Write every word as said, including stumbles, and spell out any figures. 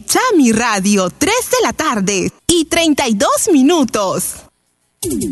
en Chami Radio, tres de la tarde y treinta y dos minutos.